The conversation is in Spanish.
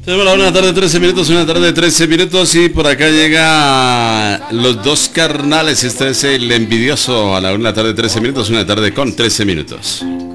Tenemos la 1 de la tarde, 13 minutos, 1 de la tarde, 13 minutos y por acá llega los dos carnales. Este es el envidioso a la 1 de la tarde, 13 minutos, 1 de la tarde con 13 minutos.